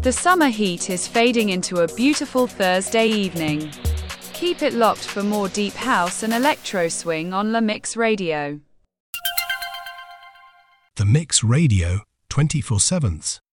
The summer heat is fading into a beautiful Thursday evening. Keep it locked for more deep house and electro swing on La Mix Radio. The Mix Radio 24/7.